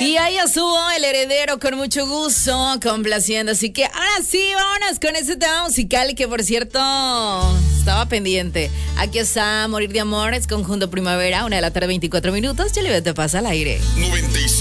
Y ahí estuvo El Heredero con mucho gusto, complaciendo. Así que ahora sí, vámonos con ese tema musical que, por cierto, estaba pendiente. Aquí está Morir de Amores, Conjunto Primavera, 1:24 PM. Te pasa al aire. 95.